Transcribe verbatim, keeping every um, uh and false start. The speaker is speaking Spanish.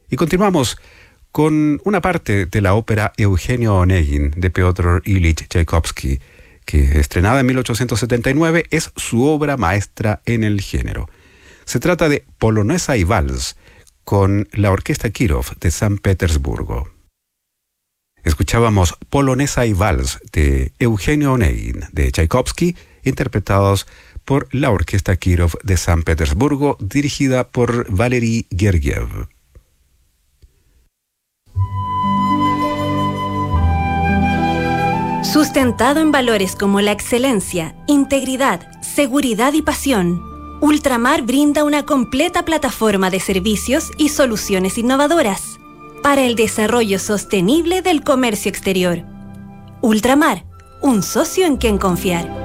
Y continuamos con una parte de la ópera Eugenio Onegin de Piotr Ilich Tchaikovsky, que estrenada en mil ochocientos setenta y nueve es su obra maestra en el género. Se trata de Polonesa y Vals con la Orquesta Kirov de San Petersburgo. Escuchábamos Polonesa y Vals de Eugenio Onegin de Tchaikovsky, interpretados por la Orquesta Kirov de San Petersburgo, dirigida por Valery Gergiev. Sustentado en valores como la excelencia, integridad, seguridad y pasión, Ultramar brinda una completa plataforma de servicios y soluciones innovadoras para el desarrollo sostenible del comercio exterior. Ultramar, un socio en quien confiar.